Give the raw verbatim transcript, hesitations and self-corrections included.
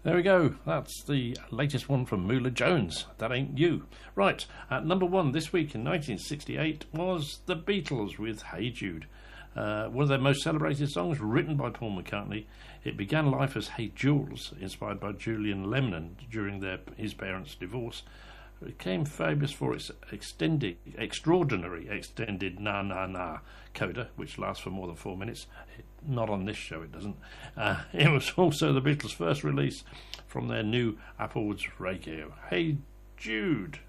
There we go. That's the latest one from Moolah Jones. That Ain't You. Right, at number one this week in nineteen sixty-eight was The Beatles with Hey Jude. Uh, one of their most celebrated songs, written by Paul McCartney. It began life as Hey Jules, inspired by Julian Lemon during their his parents' divorce. It became famous for its extended, extraordinary extended na na na coda, which lasts for more than four minutes. Not on this show, it doesn't. Uh, it was also the Beatles' first release from their new Applewood's radio. Hey Jude.